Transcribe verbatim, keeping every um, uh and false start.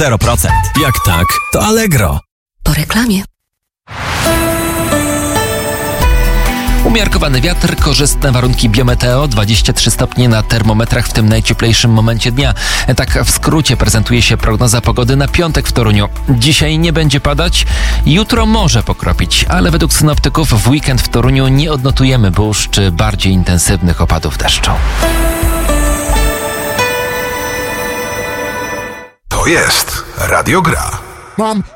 zero procent. Jak tak, to Allegro. Po reklamie. Umiarkowany wiatr, korzystne warunki biometeo, dwadzieścia trzy stopnie na termometrach w tym najcieplejszym momencie dnia. Tak w skrócie prezentuje się prognoza pogody na piątek w Toruniu. Dzisiaj nie będzie padać, jutro może pokropić, ale według synoptyków w weekend w Toruniu nie odnotujemy burz czy bardziej intensywnych opadów deszczu. To jest Radio Gra. Mom.